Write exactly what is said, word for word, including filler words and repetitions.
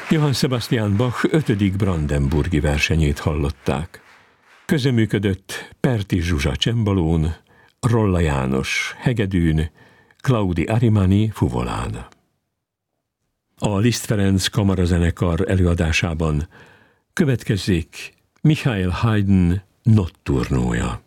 Johann Sebastian Bach ötödik brandenburgi versenyét hallották. Közöműködött Perti Zsuzsa csembalón, Rolla János hegedűn, Claudi Arimani fuvolán. A Liszt Ferenc kamarazenekar előadásában következzék Michael Haydn notturnója.